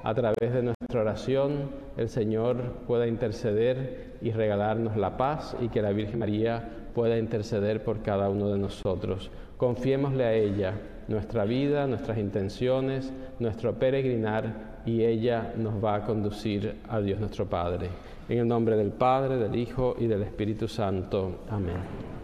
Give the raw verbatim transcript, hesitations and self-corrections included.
a través de nuestra oración, el Señor pueda interceder y regalarnos la paz, y que la Virgen María pueda interceder por cada uno de nosotros. Confiémosle a ella nuestra vida, nuestras intenciones, nuestro peregrinar, y ella nos va a conducir a Dios nuestro Padre. En el nombre del Padre, del Hijo y del Espíritu Santo. Amén.